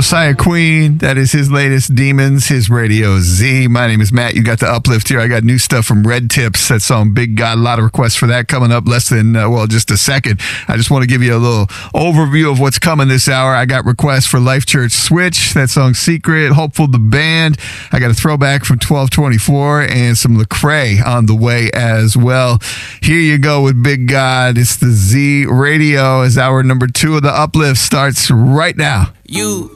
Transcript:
Josiah Queen, that is his latest Demons, his Radio Z. My name is Matt. You got the uplift here. I got new stuff from Red Tips. That song, Big God. A lot of requests for that coming up less than, just a second. I just want to give you a little overview of what's coming this hour. I got requests for Life Church Switch, that song Secret, Hopeful the Band. I got a throwback from 1224 and some Lecrae on the way as well. Here you go with Big God. It's the Z Radio as hour number 2 of the uplift starts right now. You